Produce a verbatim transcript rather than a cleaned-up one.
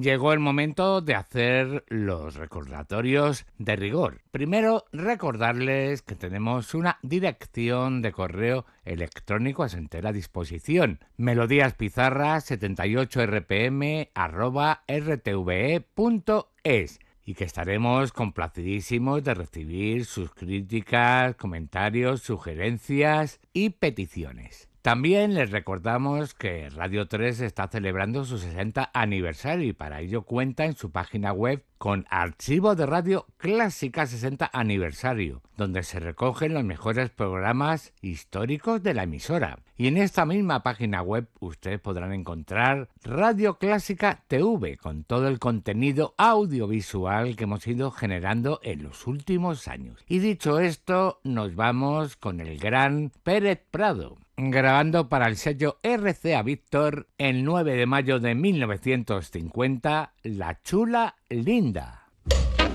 llegó el momento de hacer los recordatorios de rigor. Primero, recordarles que tenemos una dirección de correo electrónico a su entera disposición: melodíaspizarra setenta y ocho r p m arroba r t v e punto es, y que estaremos complacidísimos de recibir sus críticas, comentarios, sugerencias y peticiones. También les recordamos que Radio tres está celebrando su sesenta aniversario y para ello cuenta en su página web con archivo de Radio Clásica sesenta aniversario, donde se recogen los mejores programas históricos de la emisora. Y en esta misma página web ustedes podrán encontrar Radio Clásica T V con todo el contenido audiovisual que hemos ido generando en los últimos años. Y dicho esto, nos vamos con el gran Pérez Prado, grabando para el sello R C A Víctor el nueve de mayo de mil novecientos cincuenta, La Chula Linda.